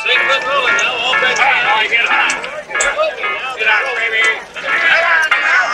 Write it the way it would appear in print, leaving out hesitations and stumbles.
6-foot rolling now. All bets down. Get out, baby. Get out.